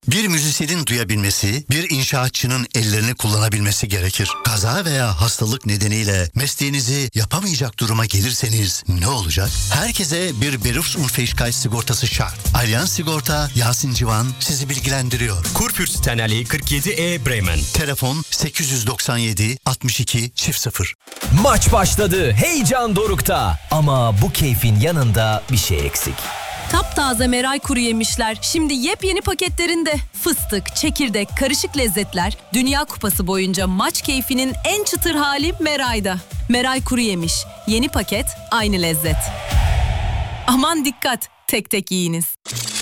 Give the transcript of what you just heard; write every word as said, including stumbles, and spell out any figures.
Bir müzisyenin duyabilmesi, bir inşaatçının ellerini kullanabilmesi gerekir. Kaza veya hastalık nedeniyle mesleğinizi yapamayacak duruma gelirseniz ne olacak? Herkese bir Berufsunfähigkeit sigortası şart. Allianz Sigorta, Yasin Civan sizi bilgilendiriyor. Kurfürsten Allee kırk yedi E Bremen. Telefon sekiz yüz doksan yedi altmış iki çift sıfır. Maç başladı. Heyecan dorukta. Ama bu keyfin yanında bir şey eksik. Taptaze Meray kuru yemişler şimdi yepyeni paketlerinde. Fıstık, çekirdek, karışık lezzetler. Dünya Kupası boyunca maç keyfinin en çıtır hali Meray'da. Meray kuru yemiş. Yeni paket, aynı lezzet. Aman dikkat, tek tek yiyiniz.